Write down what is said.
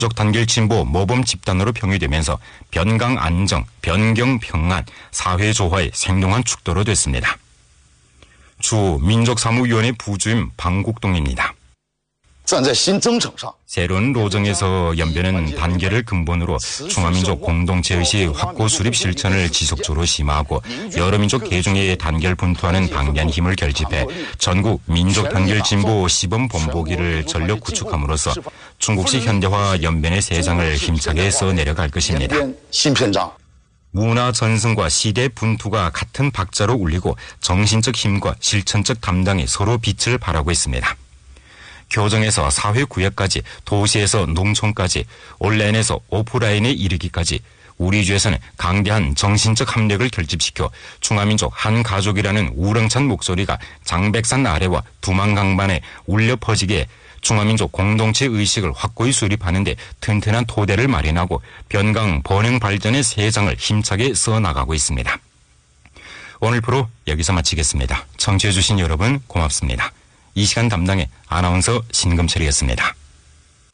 민족 단결 진보 모범 집단으로 평유되면서 변강 안정, 변경 평안, 사회 조화의 생동한 축도로 됐습니다. 주 민족사무위원회 부주임 방국동입니다. 새로운 로정에서 연변은 단결을 근본으로 중화민족 공동체의식 확고 수립 실천을 지속적으로 심화하고 여러 민족 개종의 단결 분투하는 방대한 힘을 결집해 전국 민족 단결 진보 시범 본보기를 전력 구축함으로써 중국식 현대화 연변의 세 장을 힘차게 써내려갈 것입니다. 문화 전승과 시대 분투가 같은 박자로 울리고 정신적 힘과 실천적 담당이 서로 빛을 발하고 있습니다. 교정에서 사회구역까지, 도시에서 농촌까지, 온라인에서 오프라인에 이르기까지 우리주에서는 강대한 정신적 합력을 결집시켜 중화민족 한 가족이라는 우렁찬 목소리가 장백산 아래와 두만강반에 울려 퍼지게 중화민족 공동체 의식을 확고히 수립하는 데 튼튼한 토대를 마련하고 변강 번영 발전의 세 장을 힘차게 써나가고 있습니다. 오늘 프로 여기서 마치겠습니다. 청취해주신 여러분 고맙습니다. 이 시간 담당의 아나운서 신금철이었습니다.